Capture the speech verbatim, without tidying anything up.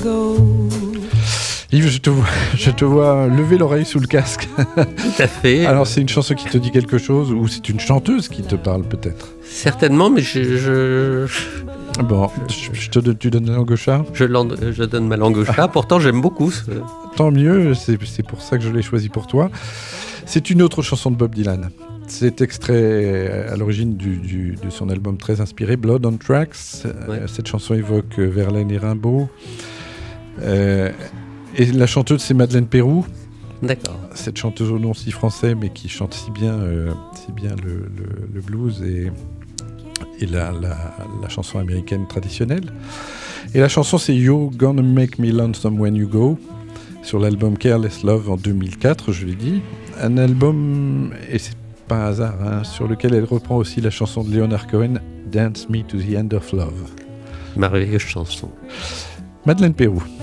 Yves, je te vois, je te vois lever l'oreille sous le casque. Tout à fait. Alors, c'est une chanson qui te dit quelque chose ou c'est une chanteuse qui te parle peut-être? Certainement, mais je... je... Bon, je, je te, tu donnes la langue au chat? Je, je donne ma langue au chat, pourtant j'aime beaucoup ce... Tant mieux, c'est, c'est pour ça que je l'ai choisi pour toi. C'est une autre chanson de Bob Dylan. C'est extrait à l'origine du, du, de son album très inspiré, Blood on Tracks. Ouais. Cette chanson évoque Verlaine et Rimbaud. Euh, et la chanteuse, c'est Madeleine Peyroux. D'accord. Cette chanteuse au nom si français, mais qui chante si bien, euh, si bien le, le, le blues et, et la, la, la chanson américaine traditionnelle. Et la chanson, c'est You're Gonna Make Me Lonesome When You Go, sur l'album Careless Love en deux mille quatre, je l'ai dit. Un album, et c'est pas un hasard, hein, sur lequel elle reprend aussi la chanson de Leonard Cohen, Dance Me to the End of Love. Merveilleuse chanson. Madeleine Peyroux.